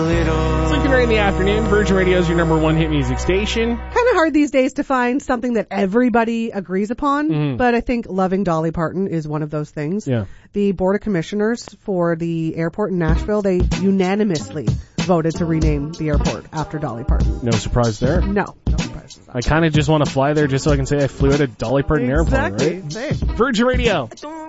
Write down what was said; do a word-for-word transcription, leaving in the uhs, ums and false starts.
Sleeping right in the afternoon. Virgin Radio is your number one hit music station. Kind of hard these days to find something that everybody agrees upon, Mhm. but I think loving Dolly Parton is one of those things. Yeah. The Board of Commissioners for the airport in Nashville, they unanimously voted to rename the airport after Dolly Parton. No surprise there. No, no surprises. I kind of just want to fly there just so I can say I flew at a Dolly Parton Exactly. airplane, right? Same. Virgin Radio.